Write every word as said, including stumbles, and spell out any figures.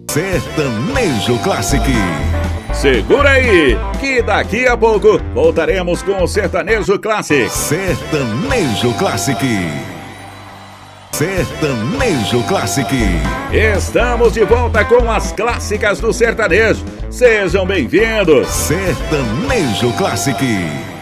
Sertanejo Classic. Segura aí, que daqui a pouco voltaremos com o Sertanejo Classic. Sertanejo Classic. Sertanejo Classic. Estamos de volta com as clássicas do sertanejo. Sejam bem-vindos. Sertanejo Classic.